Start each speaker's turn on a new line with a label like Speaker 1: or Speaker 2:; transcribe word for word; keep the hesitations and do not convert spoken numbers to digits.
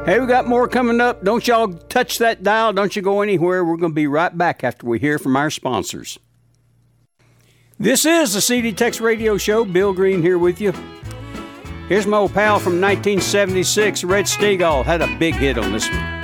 Speaker 1: Hey, we got more coming up. Don't y'all touch that dial. Don't you go anywhere. We're going to be right back after we hear from our sponsors. This is the C D Tex Radio Show. Bill Green here with you. Here's my old pal from nineteen seventy-six, Red Steagall. Had a big hit on this one.